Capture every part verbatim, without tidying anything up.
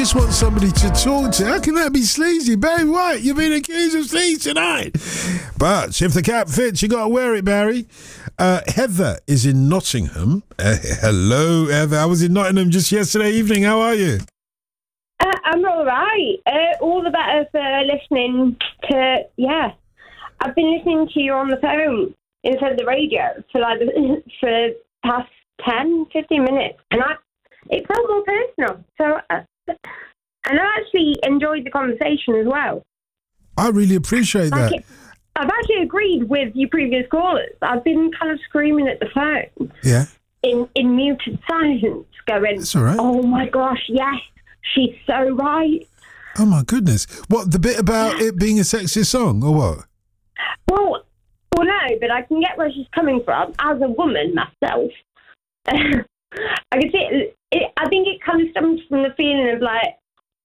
just want somebody to talk to. How can that be sleazy? Barry White, you've been accused of sleaze tonight. But if the cap fits, you got to wear it, Barry. Uh, Heather is in Nottingham. Uh, hello, Heather. I was in Nottingham just yesterday evening. How are you? Uh, I'm all right. Uh, all the better for listening to, yeah. I've been listening to you on the phone instead of the radio for like the, for the past ten, fifteen minutes. And I, it felt more personal. So, uh, and I actually enjoyed the conversation as well. I really appreciate like that. It, I've actually agreed with your previous callers. I've been kind of screaming at the phone. Yeah. In, in muted silence, going, That's all right. Oh my gosh, yes, she's so right. Oh my goodness. What, the bit about it being a sexist song or what? Well, well, no, but I can get where she's coming from. As a woman myself, I can see it, it. I think it kind of stems from the feeling of like,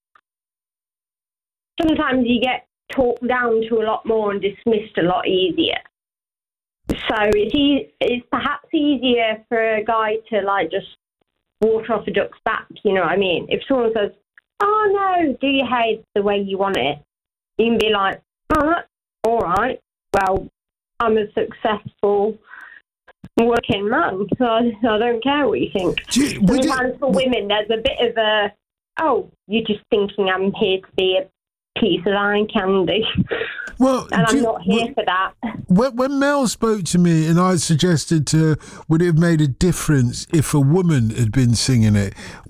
sometimes you get talked down to a lot more and dismissed a lot easier. So it's, e- it's perhaps easier for a guy to like just water off a duck's back, you know what I mean? If someone says, oh no, do your hair the way you want it, you can be like, oh, that's all right. Well, I'm a successful working man, so I, I don't care what you think. You, Sometimes for women, there's a bit of a, oh, you're just thinking I'm here to be a piece of eye candy. Well, and I'm you, not here well, for that. When, when Mel spoke to me and I suggested to, would it have made a difference if a woman had been singing it?